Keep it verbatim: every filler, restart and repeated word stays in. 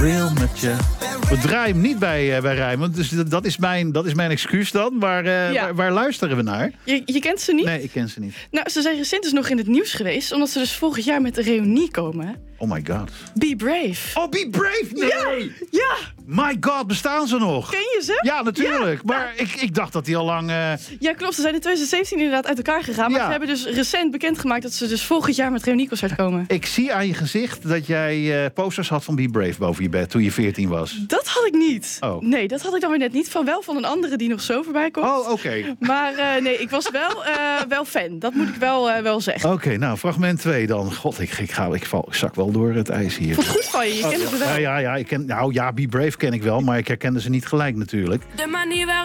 real met je. We draaien hem niet bij, uh, bij Rijnmond, dus dat is mijn, dat is mijn excuus dan. Maar uh, Ja. waar, waar luisteren we naar? Je, je kent ze niet? Nee, ik ken ze niet. Nou, ze zijn recent dus nog in het nieuws geweest, omdat ze dus volgend jaar met de reunie komen. Oh my god. Be Brave. Oh, Be Brave? Nee! Ja! Ja! My god, bestaan ze nog? Ken je ze? Ja, natuurlijk. Ja. Maar ik, ik dacht dat die al lang... Uh... Ja, klopt. Ze zijn in twintig zeventien inderdaad uit elkaar gegaan. Maar Ja. ze hebben dus recent bekendgemaakt dat ze dus volgend jaar met reunieconcert komen. Ik zie aan je gezicht dat jij uh, posters had van Be Brave boven je bed toen je veertien was. Dat had ik niet. Oh. Nee, dat had ik dan weer net niet. Van wel van een andere die nog zo voorbij komt. Oh, oké. Okay. Maar uh, nee, ik was wel, uh, wel fan. Dat moet ik wel, uh, wel zeggen. Oké, okay, nou, fragment twee dan. God, ik, ik, ga, ik, val, ik zak wel door het ijs hier. Vond goed van je, je oh, kent het wel. Ja, ja, ja, ik ken, nou ja, Be Brave ken ik wel, maar ik herkende ze niet gelijk natuurlijk. De manier waarop